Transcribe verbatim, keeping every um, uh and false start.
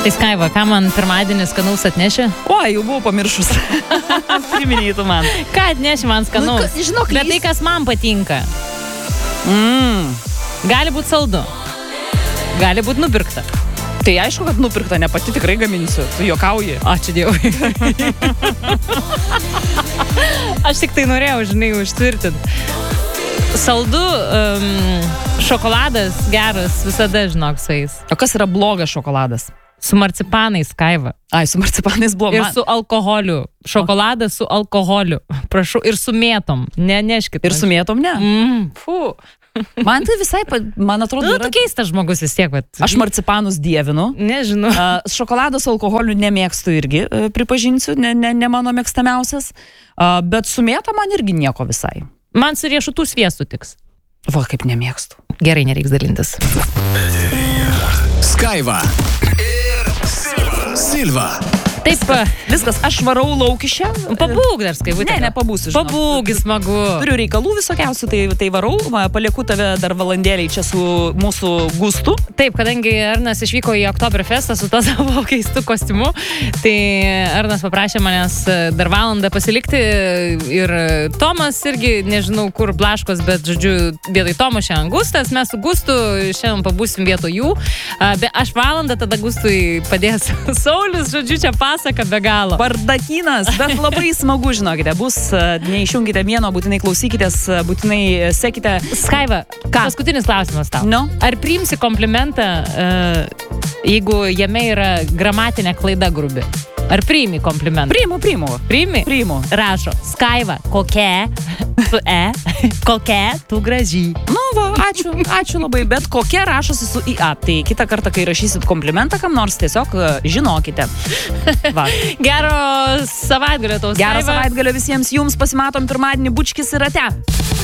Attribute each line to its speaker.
Speaker 1: Tai Skaiva, ką man pirmadienis skanaus atnešė?
Speaker 2: O, jau buvau pamiršus. Priminėjai tu man.
Speaker 1: Ką atneši man skanaus?
Speaker 2: Nu, žinok,
Speaker 1: bet tai, kas man patinka.
Speaker 2: Mm.
Speaker 1: Gali būti saldu. Gali būti nupirkta.
Speaker 2: Tai aišku, kad nupirkta, ne pati tikrai gaminsiu. Tu juokauji.
Speaker 1: Ačiū Dievui. Aš tik tai norėjau, žinai, užtvirtinti. Saldu, um, šokoladas geras visada, žinok, su jais.
Speaker 2: O kas yra blogas šokoladas?
Speaker 1: Su marcipanais, Skaiva.
Speaker 2: Ai, su marcipanais buvo.
Speaker 1: Ir
Speaker 2: Man...
Speaker 1: su alkoholiu. Šokoladas su alkoholiu. Prašau, ir su mėtom. Ne, neškit.
Speaker 2: Ir su mėtom, ne?
Speaker 1: Mm, fu.
Speaker 2: Man tai visai, man atrodo,
Speaker 1: Nu,
Speaker 2: yra...
Speaker 1: tu keistas žmogus vis tiek, bet...
Speaker 2: Aš marcipanus dievinu.
Speaker 1: Nežinau.
Speaker 2: Uh, šokoladas su alkoholiu nemėgstu irgi, uh, pripažinsiu, ne, ne, ne mano mėgstamiausias. Uh, bet su mėta man irgi nieko visai.
Speaker 1: Man su riešutų sviestu tiks.
Speaker 2: Va, kaip nemėgstu.
Speaker 1: Gerai, nereiks dalintis.
Speaker 3: Skaiva ir Silva. Silva.
Speaker 1: Taip,
Speaker 2: Viskas, aš varau laukišę.
Speaker 1: pabūk dar, Skaivutė.
Speaker 2: Ne, nepabūsiu. žinok.
Speaker 1: Pabūk, smagu.
Speaker 2: Turiu reikalų visokiausių, tai, tai varau. Va, palieku tave dar valandėliai čia su mūsų gustu.
Speaker 1: Taip, kadangi Arnas išvyko į Oktoberfestą su to savo keistu kostiumu, tai Arnas paprašė manęs dar valandą pasilikti ir Tomas irgi, nežinau kur blaškos, bet, žodžiu, vietoj Tomo šiandien Gustas, mes su Gustu šiandien pabūsim vietoj jų. Bet aš valandą tada Gustui padės Saulius, žodžiu, čia pasaka be galo.
Speaker 2: Bardakinas, bet labai smagu, žinokite, bus, neišjungite vieno, būtinai klausykitės, būtinai sekite.
Speaker 1: Skaiva, paskutinis klausimas tau.
Speaker 2: No?
Speaker 1: Ar priimsi komplimentą, uh, jeigu jame yra gramatinė klaida grubi? Ar priimi komplimentą?
Speaker 2: Priimu, priimu.
Speaker 1: Priimi?
Speaker 2: Priimu.
Speaker 1: Rašo, Skaiva, kokia, su E, kokia tu graži.
Speaker 2: Nu va, ačiū, ačiū labai, bet kokia rašosi su I A. Tai kitą kartą, kai rašysit komplimentą kam nors, tiesiog žinokite. Va.
Speaker 1: Gero savaitgalio tau, Skaiva.
Speaker 2: Gero savaitgalio visiems jums, pasimatom pirmadienį, bučkis ir ate.